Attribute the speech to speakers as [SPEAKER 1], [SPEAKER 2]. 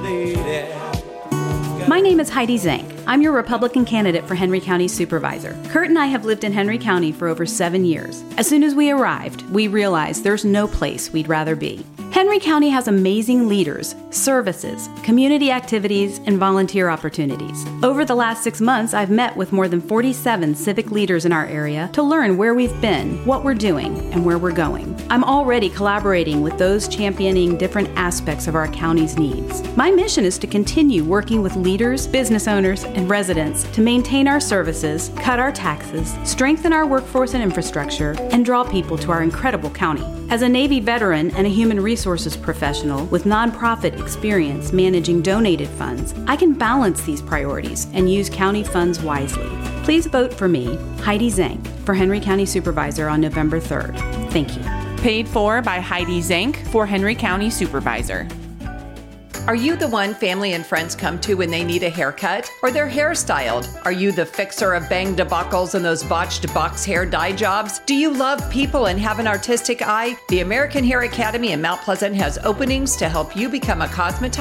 [SPEAKER 1] lady.
[SPEAKER 2] My name is Heidi Zank. I'm your Republican candidate for Henry County Supervisor. Kurt and I have lived in Henry County for over 7 years. As soon as we arrived, we realized there's no place we'd rather be. Henry County has amazing leaders, services, community activities, and volunteer opportunities. Over the last 6 months, I've met with more than 47 civic leaders in our area to learn where we've been, what we're doing, and where we're going. I'm already collaborating with those championing different aspects of our county's needs. My mission is to continue working with leaders, business owners, and residents to maintain our services, cut our taxes, strengthen our workforce and infrastructure, and draw people to our incredible county. As a Navy veteran and a human resources professional with nonprofit experience managing donated funds, I can balance these priorities and use county funds wisely. Please vote for me, Heidi Zank, for Henry County Supervisor on November 3rd. Thank you.
[SPEAKER 3] Paid for by Heidi Zank for Henry County Supervisor.
[SPEAKER 4] Are you the one family and friends come to when they need a haircut or their hair styled? Are you the fixer of bang debacles and those botched box hair dye jobs? Do you love people and have an artistic eye? The American Hair Academy in Mount Pleasant has openings to help you become a cosmetologist